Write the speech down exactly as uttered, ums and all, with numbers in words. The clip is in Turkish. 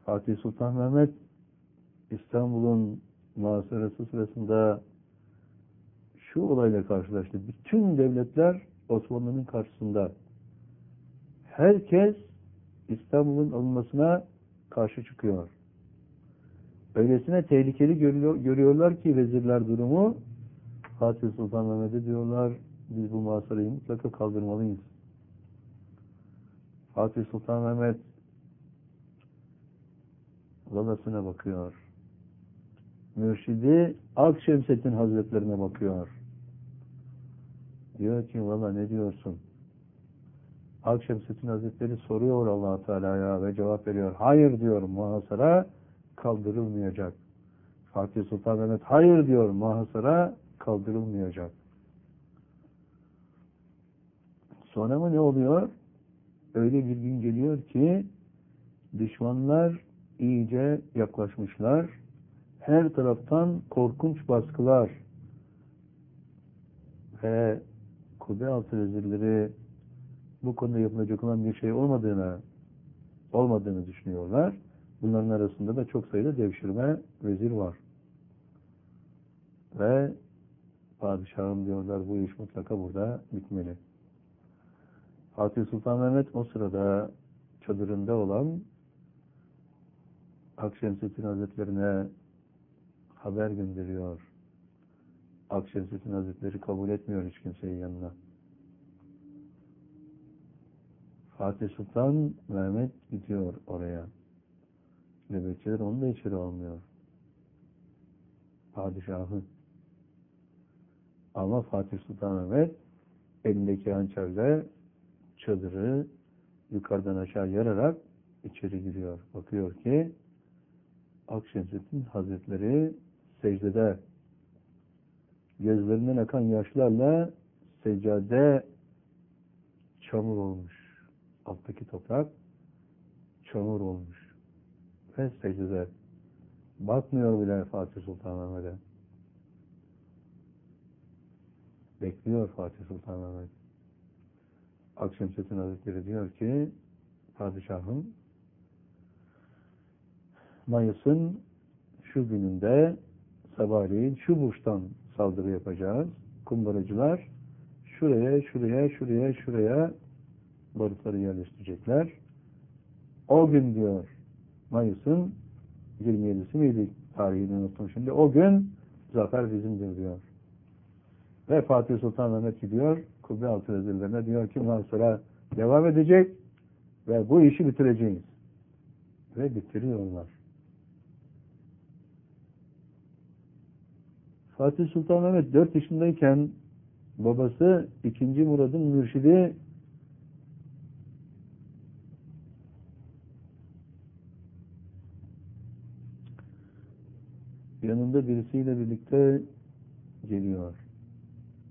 Fatih Sultan Mehmet İstanbul'un muhasarası sırasında şu olayla karşılaştı. Bütün devletler Osmanlı'nın karşısında. Herkes İstanbul'un alınmasına karşı çıkıyor. Öylesine tehlikeli görüyor, görüyorlar ki vezirler durumu. Fatih Sultan Mehmet'e diyorlar, biz bu muhasarayı mutlaka kaldırmalıyız. Fatih Sultan Mehmet galasına bakıyor. Mürşidi Akşemseddin Hazretlerine bakıyor. Diyor ki valla ne diyorsun? Akşemseddin Hazretleri soruyor Allah-u Teala'ya ve cevap veriyor. Hayır diyor, muhasara kaldırılmayacak. Fatih Sultan Mehmet hayır diyor, muhasara kaldırılmayacak. Sonra mı ne oluyor? Öyle bir gün geliyor ki düşmanlar iyice yaklaşmışlar. Her taraftan korkunç baskılar ve Kubbeyaltı vezirleri bu konuda yapılacak olan bir şey olmadığını olmadığını düşünüyorlar. Bunların arasında da çok sayıda devşirme vezir var. Ve padişahım diyorlar, bu iş mutlaka burada bitmeli. Fatih Sultan Mehmet o sırada çadırında olan Akşemseddin Hazretlerine haber gönderiyor. Akşemseddin Hazretleri kabul etmiyor hiç kimseyi yanına. Fatih Sultan Mehmet gidiyor oraya. Nöbetçiler onu da içeri almıyor. Padişahı. Ama Fatih Sultan Mehmet elindeki hançerle çadırı yukarıdan aşağı yararak içeri giriyor. Bakıyor ki Akşemseddin Hazretleri secdede, gözlerinden akan yaşlarla seccade çamur olmuş. Alttaki toprak çamur olmuş. Ve secdede. Bakmıyor bile Fatih Sultan Mehmet'e. Bekliyor Fatih Sultan Mehmet. Akşemseddin Hazretleri diyor ki padişahım, Mayıs'ın şu gününde sabahleyin şu burçtan saldırı yapacağız. Kumbaracılar şuraya, şuraya, şuraya, şuraya barutları yerleştirecekler. O gün diyor, Mayıs'ın yirmi yedisi miydi? Tarihini unuttum şimdi. O gün zafer bizimdir diyor. Ve Fatih Sultan Mehmet gidiyor, Kubbeyaltı vezirlerine diyor ki muhasara devam edecek ve bu işi bitireceğiz. Ve bitiriyorlar. Fatih Sultan Mehmet dört yaşındayken babası ikinci Murad'ın mürşidi yanında birisiyle birlikte geliyor.